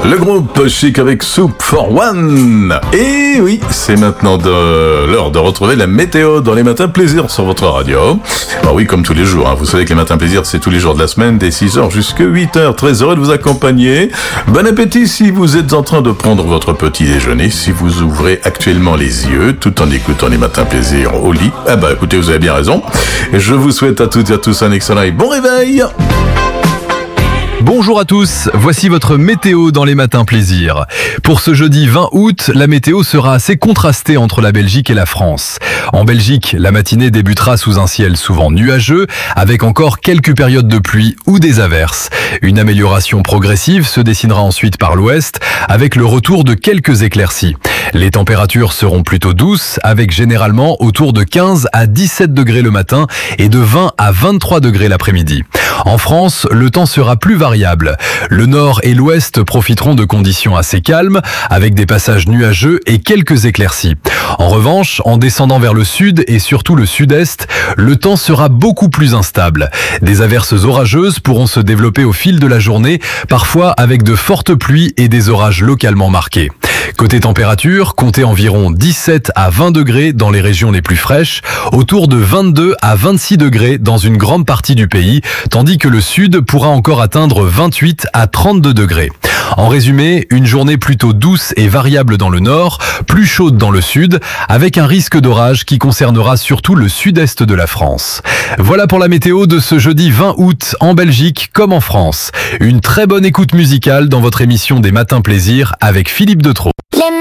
Le groupe Chic avec Soup for One. Et oui, c'est maintenant l'heure de retrouver la météo dans les matins plaisir sur votre radio. Alors oui, comme tous les jours, vous savez que les matins plaisir, c'est tous les jours de la semaine, dès 6h jusqu'à 8h. Très heureux de vous accompagner. Bon appétit si vous êtes en train de prendre votre petit déjeuner, si vous ouvrez actuellement les yeux, tout en écoutant les matins plaisir au lit. Ah bah écoutez, vous avez bien raison. Et je vous souhaite à toutes et à tous un excellent et bon réveil. Bonjour à tous, voici votre météo dans les matins plaisir. Pour ce jeudi 20 août, la météo sera assez contrastée entre la Belgique et la France. En Belgique, la matinée débutera sous un ciel souvent nuageux, avec encore quelques périodes de pluie ou des averses. Une amélioration progressive se dessinera ensuite par l'ouest, avec le retour de quelques éclaircies. Les températures seront plutôt douces, avec généralement autour de 15 à 17 degrés le matin et de 20 à 23 degrés l'après-midi. En France, le temps sera plus variable. Le nord et l'ouest profiteront de conditions assez calmes, avec des passages nuageux et quelques éclaircies. En revanche, en descendant vers le sud et surtout le sud-est, le temps sera beaucoup plus instable. Des averses orageuses pourront se développer au fil de la journée, parfois avec de fortes pluies et des orages localement marqués. Côté température, comptez environ 17 à 20 degrés dans les régions les plus fraîches, autour de 22 à 26 degrés dans une grande partie du pays, tandis que le sud pourra encore atteindre 28 à 32 degrés. En résumé, une journée plutôt douce et variable dans le nord, plus chaude dans le sud, avec un risque d'orage qui concernera surtout le sud-est de la France. Voilà pour la météo de ce jeudi 20 août en Belgique comme en France. Une très bonne écoute musicale dans votre émission des Matins Plaisir avec Philippe Detro. Les